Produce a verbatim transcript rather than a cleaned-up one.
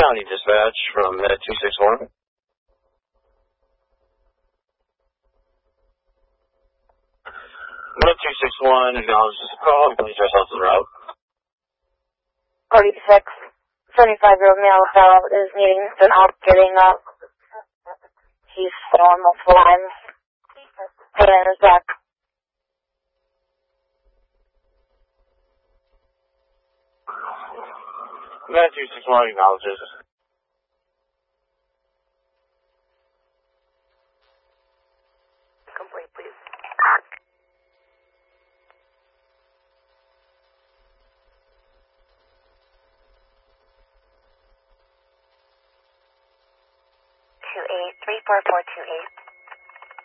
County Dispatch from Med two six one. Med two six one acknowledges the call. Please ourselves en route. forty-six, seventy-five-year-old male fellow is needing some help getting up. He's fallen multiple times. Pain in his back. Med two six one acknowledges. Complete, please. Two eight three four four two eight.